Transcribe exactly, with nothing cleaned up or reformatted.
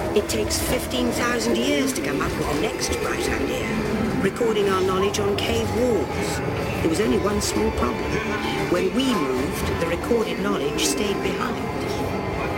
It takes fifteen thousand years to come up with the next bright idea, recording our knowledge on cave walls. There was only one small problem. When we moved, the recorded knowledge stayed behind.